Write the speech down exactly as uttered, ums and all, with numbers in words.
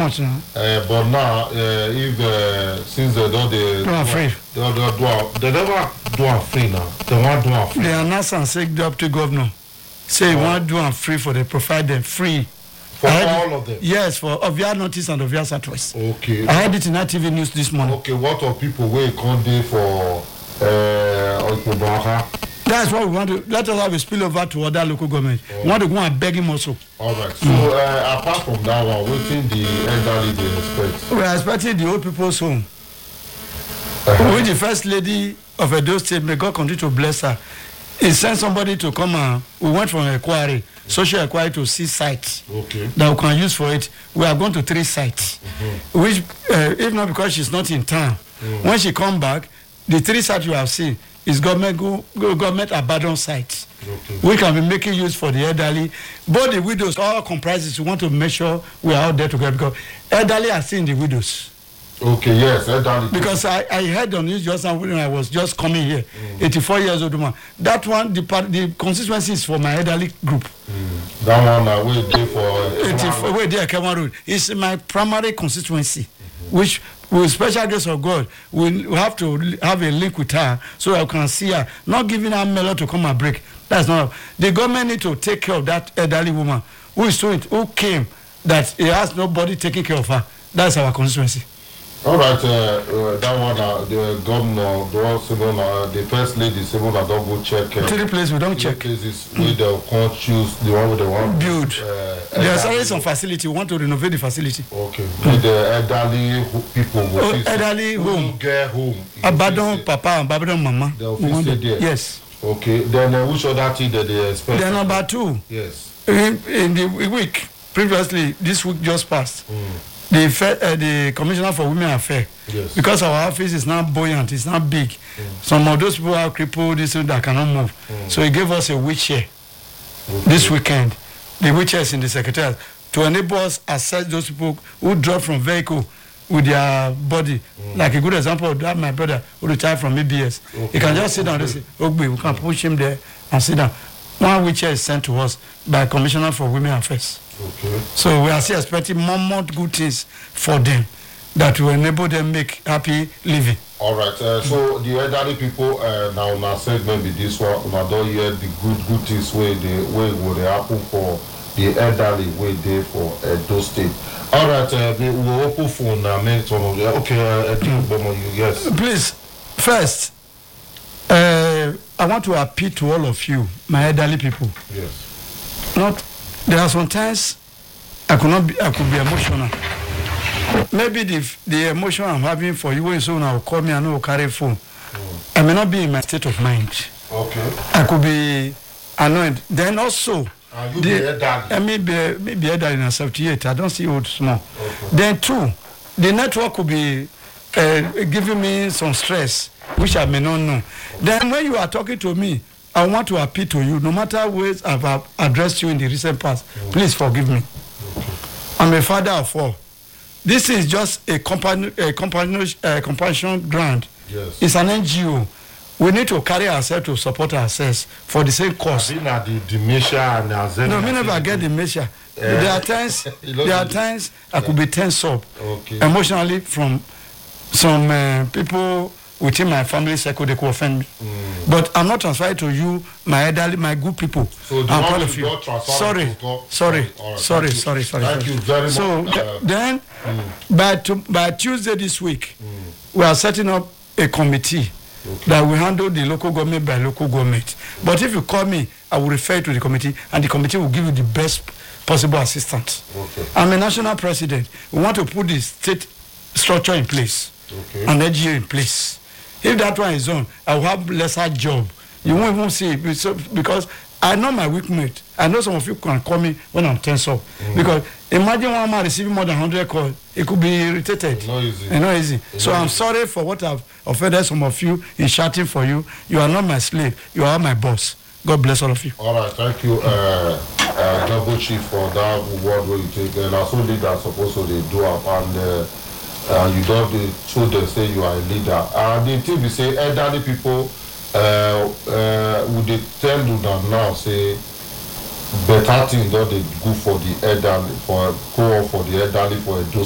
much now? Uh, but now, uh, if uh, since they don't they do am free, they, they, do, they never do am free now. They want do am free. They announce and say deputy governor say he oh. want do am free for they provide them free. For all of them? Yes, for Ovia Northeast and Ovia Southwest. Okay. I heard it in I T V News this morning. Okay, what of people where come there for uh, that's what we want to, let us have a spill over to other local government. Oh. We want to go and beg him also. All right. So, mm. uh, apart from that one, what in the elderly they expect? We are expecting the old people's home. Uh-huh. With the first lady of Edo State, may God continue to bless her. He sent somebody to come and we went from inquiry, social inquiry to see sites okay. that we can use for it. We are going to three sites, mm-hmm. which, uh, if not because she's not in town, mm. when she come back, the three sites you have seen is government go, go, government abandoned sites. Okay. We can be making use for the elderly. Both the widows, all comprises, we want to make sure we are out there together because elderly are seeing the widows. Okay, yes, elderly. Because I, I heard on news just now when I was just coming here, mm. eighty-four years old woman. That one, the part, the constituency is for my elderly group. Mm. That one, uh, we there for eighty-four, wait there, Kema Road. It's my primary constituency, mm-hmm. which, with special grace of God, we have to have a link with her so I can see her. Not giving her mellow to come and break. That's not. The government need to take care of that elderly woman who is doing it, who came that he has nobody taking care of her. That's our constituency. All right, uh, uh, that one, uh, the governor, the, uh, the first lady, Simona, don't go check. Uh, three places we don't check. Places mm. where they can't choose the one with the one build. Uh, There's already some facility. We want to renovate the facility. Okay. Mm. With the elderly people, oh, elderly home, get home. Abandon papa and abandon mama. They will stay there. Yes. Okay. Then uh, which other thing that they expect? Then number two. Yes. In, in the week previously, this week just passed. Mm. The, uh, the Commissioner for Women Affairs, yes. because our office is now buoyant, it's now big. Mm. Some of those people are crippled, this that cannot move. Mm. So he gave us a wheelchair okay. this weekend. The wheelchair is in the secretariat to enable us assess those people who drop from vehicle with their body. Mm. Like a good example of that, my brother who retired from A B S. Okay. He can just sit down and say, okay, we can push him there and sit down. One wheelchair is sent to us by Commissioner for Women Affairs. Okay. So we are still expecting more, more good things for them that will enable them make happy living. All right. Uh, so the elderly people uh, now now said maybe this one now don't hear the good good things where they where will they happen for the elderly where they for uh, those states. All right. Uh, we will open for now. Okay. Uh, mm. Yes. Please, first, uh, I want to appeal to all of you, my elderly people. Yes. Not. There are sometimes I could not be, I could be emotional. Maybe the the emotion I'm having for you when someone will call me and will carry phone. Mm. I may not be in my state of mind. Okay. I could be annoyed. Then also, uh, you the, I may be maybe elderly in seventy-eight. I don't see old small. Okay. Then two, the network could be uh, giving me some stress, which I may not know. Then when you are talking to me, I want to appeal to you, no matter ways I've addressed you in the recent past, mm. please forgive me. Okay. I'm a father of four. This is just a company, a company, a compassion grant. Yes. It's an N G O. We need to carry ourselves to support ourselves for the same cause. I think that the dementia and Alzheimer's. No, me never get dementia. Uh, there are times, there are times I could be tense up okay. emotionally from some uh, people within my family circle. They could offend me, mm. but I'm not transferring to you, my elderly, my good people. So the I'm of you. Sorry, sorry, right. sorry, sorry, sorry. Thank sorry. you very so much. So uh, then, mm. by to, by Tuesday this week, mm. we are setting up a committee okay. that will handle the local government by local government. But if you call me, I will refer to the committee, and the committee will give you the best possible assistance. Okay. I'm a national president. We want to put the state structure in place, okay. and N G O in place. If that one is on, I will have lesser job. You won't even see it because I know my weakness. I know some of you can call me when I'm tense up. Mm. Because imagine one man receiving more than one hundred calls. It could be irritated. It's not easy. It's not easy. It's so not I'm easy. sorry for what I've offended some of you in shouting for you. You are not my slave. You are my boss. God bless all of you. All right. Thank you, uh, uh, Double Chief, for that word where you take. And also leaders supposed to they do up and. Uh, Uh, you don't be told them say you are a leader. And the thing we say elderly people uh, uh, would they tell you that now say better thing don't they go for the elderly for go on for the elderly for a